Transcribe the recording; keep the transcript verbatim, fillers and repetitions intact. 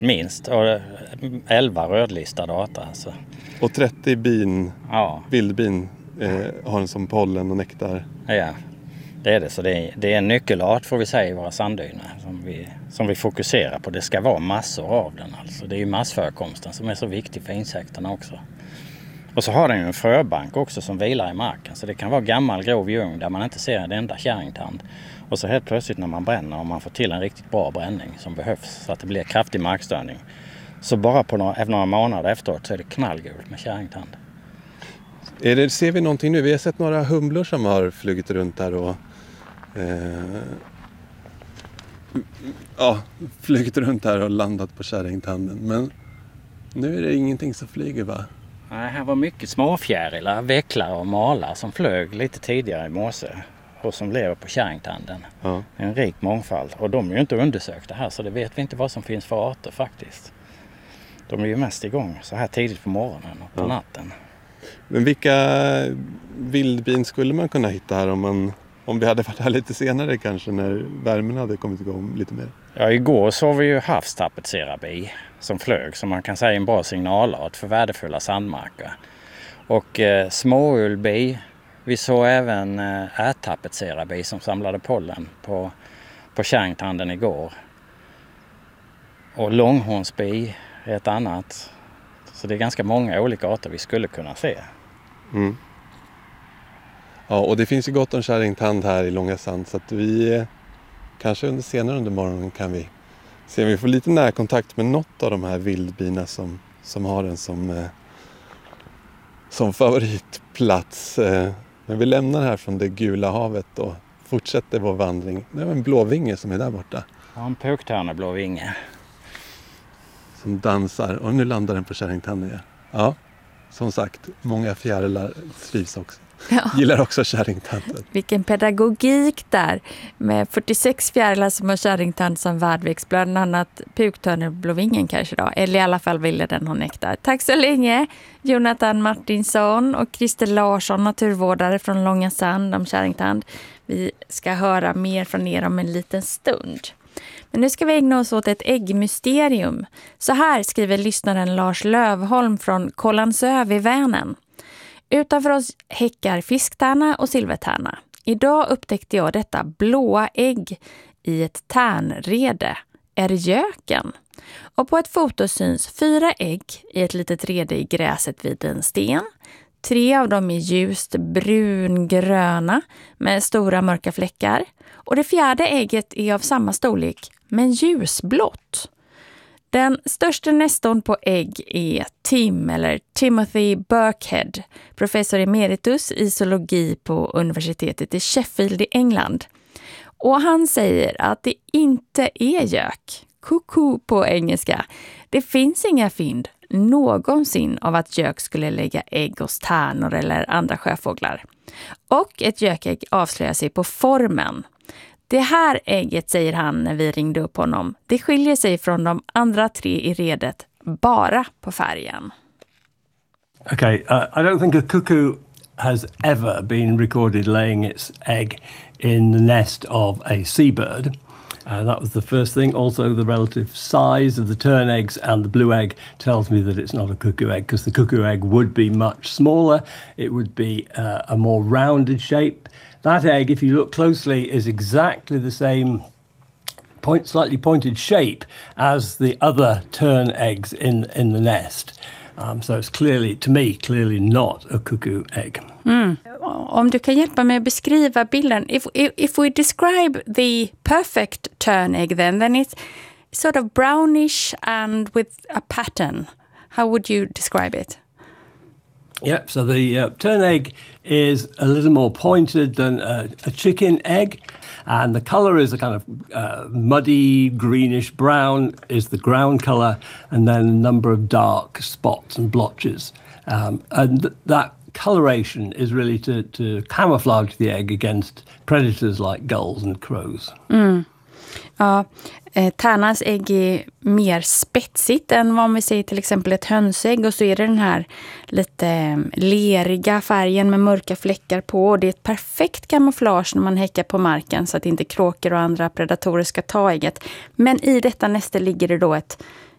Minst, och elva rödlistade arter alltså. Och trettio bin, ja. vildbin eh, har en som pollen och nektar. Ja, det är det. Så det är, det är en nyckelart får vi säga i våra sanddyner som vi, som vi fokuserar på. Det ska vara massor av den alltså. Det är ju massförekomsten som är så viktig för insekterna också. Och så har den ju en fröbank också som vilar i marken. Så det kan vara gammal grov ljung där man inte ser en enda kärringtand. Och så helt plötsligt när man bränner och man får till en riktigt bra bränning som behövs så att det blir kraftig markstörning. Så bara på några, några månader efteråt så är det knallgult med kärringtand. Är det, ser vi någonting nu? Vi har sett några humlor som har flugit runt där och eh, ja, flugit runt här och landat på kärringtanden. Men nu är det ingenting som flyger, va? Nej, här var mycket småfjärilar, vecklar och malar som flög lite tidigare i morse och som lever på kärringtanden. Ja. En rik mångfald. Och de är ju inte undersökta här så det vet vi inte vad som finns för arter faktiskt. De är ju mest igång så här tidigt på morgonen och på ja. natten. Men vilka vildbin skulle man kunna hitta här om, man, om vi hade varit här lite senare kanske när värmen hade kommit igång lite mer? Ja, igår såg vi ju havstapetserarbi som flög som man kan säga en bra signalart för värdefulla sandmarker. Och eh, småulbi, vi såg även eh, ärtapetserarbi som samlade pollen på, på kärringtanden igår. Och långhornsbi är ett annat. Så det är ganska många olika arter vi skulle kunna se. Mm. Ja, och det finns ju gott om kärringtand här i Långa Sand så att vi eh, kanske under senare under morgonen kan vi se om vi får lite närkontakt med något av de här vildbina som, som har den som, eh, som favoritplats. Eh, men vi lämnar här från det gula havet och fortsätter vår vandring. Det är en blåvinge som är där borta. Ja, en pöktörneblåvinge. Som dansar. Och nu landar den på kärringtanden igen. Ja, som sagt, många fjärilar trivs också. Ja. Gillar också kärringtanden. Vilken pedagogik där. Med fyrtiosex fjärilar som har kärringtand som värdväxt. Bland annat pöktörneblåvingen kanske då. Eller i alla fall ville den ha nektar. Tack så länge Jonathan Martinsson och Christer Larsson, naturvårdare från Långa Sand om kärringtand. Vi ska höra mer från er om en liten stund. Men nu ska vi ägna oss åt ett äggmysterium. Så här skriver lyssnaren Lars Lövholm från Kållandsö vid Vänern. Utanför oss häckar fisktärna och silvertärna. Idag upptäckte jag detta blåa ägg i ett tärnrede. Är göken? Och på ett foto syns fyra ägg i ett litet rede i gräset vid en sten. Tre av dem är ljust brungröna med stora mörka fläckar. Och det fjärde ägget är av samma storlek men ljusblått. Den största nestorn på ägg är Tim eller Timothy Burkhead, professor emeritus i zoologi på universitetet i Sheffield i England. Och han säger att det inte är gök, kuku på engelska. Det finns inga fynd någonsin av att gök skulle lägga ägg hos tärnor eller andra sjöfåglar. Och ett gökägg avslöjar sig på formen. Det här ägget, säger han när vi ringde upp honom, det skiljer sig från de andra tre i redet bara på färgen. Okay, uh, I don't think a cuckoo has ever been recorded laying its egg in the nest of a seabird. Uh, that was the first thing. Also, the relative size of the tern eggs and the blue egg tells me that it's not a cuckoo egg, because the cuckoo egg would be much smaller. It would be uh, a more rounded shape. That egg, if you look closely, is exactly the same point, slightly pointed shape as the other tern eggs in in the nest. Um, so it's clearly, to me, clearly not a cuckoo egg. Mm. Om du kan hjälpa mig att beskriva bilden. If, if, if we describe the perfect tern egg then, then it's sort of brownish and with a pattern. How would you describe it? Yeah, so the uh, tern egg is a little more pointed than a, a chicken egg. And the color is a kind of uh, muddy, greenish brown is the ground color. And then a number of dark spots and blotches. Um, and th- that coloration is really to, to camouflage the egg against predators like gulls and crows. Mm. Ja, eh, tärnans ägg är mer spetsigt än vad vi ser till exempel ett hönsägg. Och så är det den här lite leriga färgen med mörka fläckar på. Och det är ett perfekt kamouflage när man häckar på marken så att inte kråkor och andra predatorer ska ta ägget. Men i detta näste ligger det då ett